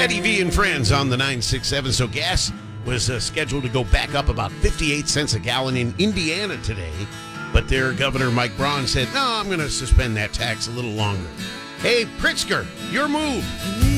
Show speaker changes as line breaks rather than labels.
Eddie V and friends on the 967. So gas was scheduled to go back up about 58 cents a gallon in Indiana today. But their governor, Mike Braun, said, no, I'm going to suspend that tax a little longer. Hey, Pritzker, your move.